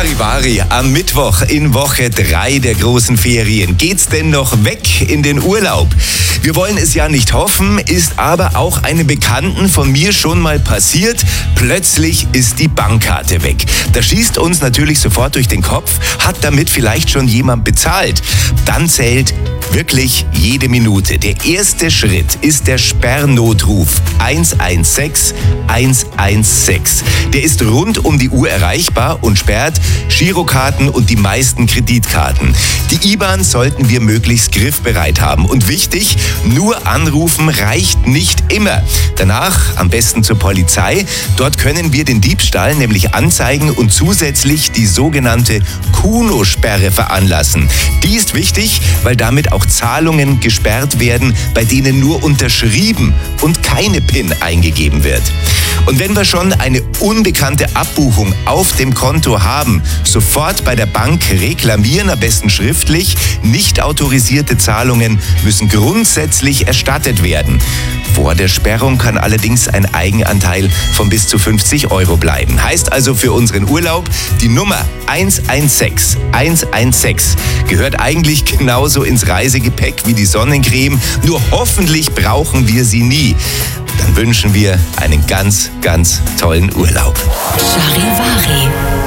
Charivari, am Mittwoch in Woche 3 der großen Ferien. Geht's denn noch weg in den Urlaub? Wir wollen es ja nicht hoffen, ist aber auch einem Bekannten von mir schon mal passiert. Plötzlich ist die Bankkarte weg. Da schießt uns natürlich sofort durch den Kopf, hat damit vielleicht schon jemand bezahlt. Dann zählt wirklich jede Minute. Der erste Schritt ist der Sperrnotruf 116 116. Der ist rund um die Uhr erreichbar und sperrt Girokarten und die meisten Kreditkarten. Die IBAN sollten wir möglichst griffbereit haben. Und wichtig, nur anrufen reicht nicht immer. Danach am besten zur Polizei. Dort können wir den Diebstahl nämlich anzeigen und zusätzlich die sogenannte Kuno-Sperre veranlassen. Die ist wichtig, weil damit auch Zahlungen gesperrt werden, bei denen nur unterschrieben und keine PIN eingegeben wird. Und wenn wir schon eine unbekannte Abbuchung auf dem Konto haben, sofort bei der Bank reklamieren, am besten schriftlich. Nicht autorisierte Zahlungen müssen grundsätzlich erstattet werden. Vor der Sperrung kann allerdings ein Eigenanteil von bis zu 50 € bleiben. Heißt also für unseren Urlaub, die Nummer 116 116 gehört eigentlich genauso ins Reisegepäck wie die Sonnencreme, nur hoffentlich brauchen wir sie nie. Dann wünschen wir einen ganz, ganz tollen Urlaub. Charivari.